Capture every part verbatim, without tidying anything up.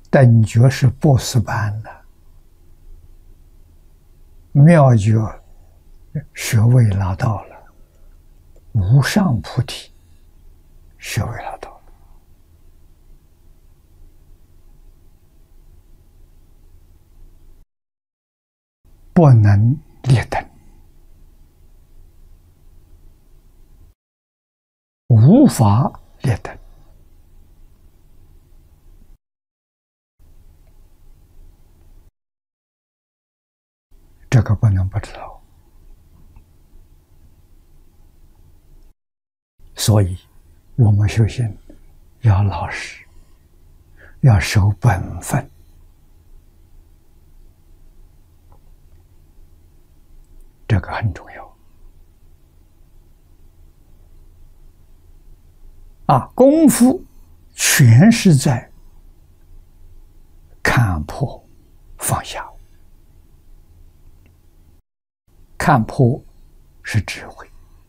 等觉是波斯班的，妙觉学位拿到了，无上菩提学位拿到了，不能列等，无法列等。这个不能不知道。所以我们修行要老实，要守本分，这个很重要。啊，功夫全是在看破放下。看破是智慧，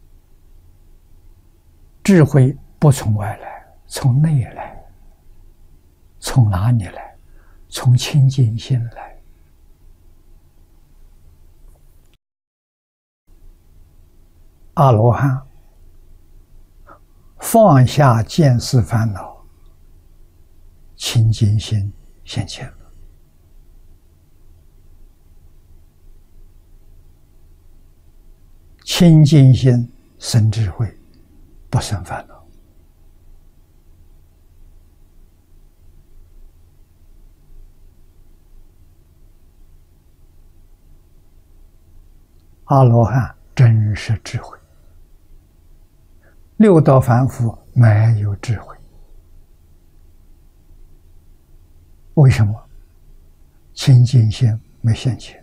智慧不从外来，从内来。从哪里来？从清净心来。阿罗汉放下见思烦恼，清净心现前了。清净心生智慧，不生烦恼。阿罗汉真是智慧，六道凡夫没有智慧。为什么？清净心没现前。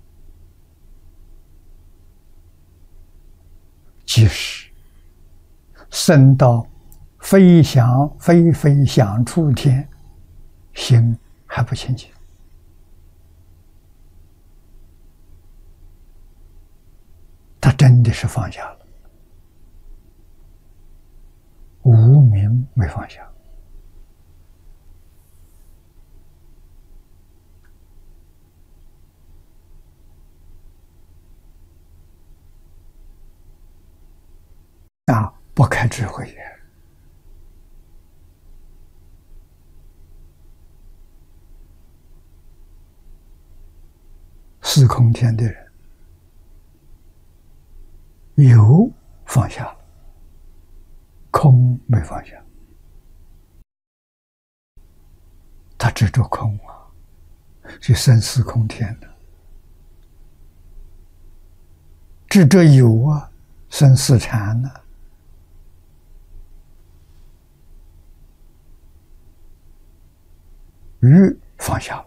即使升到飞翔飞飞翔出天，心还不清净。他真的是放下了，无明没放下。啊，不开智慧也。四空天的人，有放下了，空没放下。他执着空啊，是生四空天的；执着有啊，生四禅呢。欲放下了，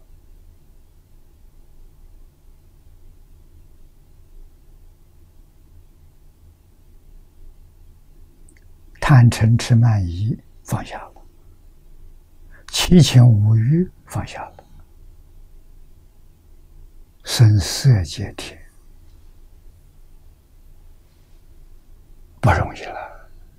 贪嗔痴慢疑放下了，七情五欲放下了，生色界天不容易了。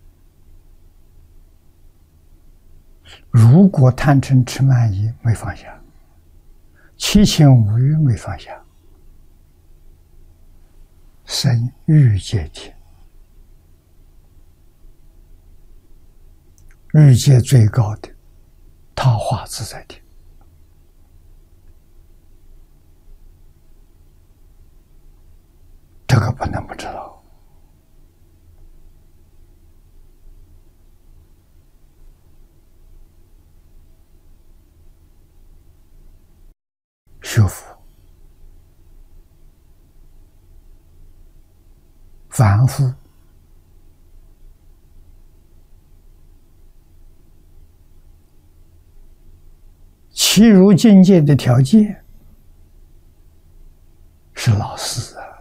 如果贪嗔痴慢疑没放下，七情五欲没放下，生欲界天。欲界最高的桃花自在天，这个不能不知道。学佛凡夫其入境界的条件是老师啊，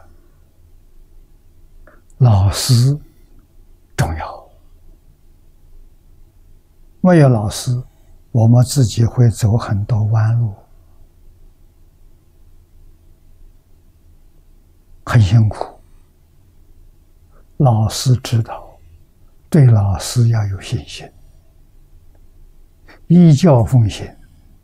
老师重要。没有老师，我们自己会走很多弯路，很辛苦。老师指导，对老师要有信心，依教奉行，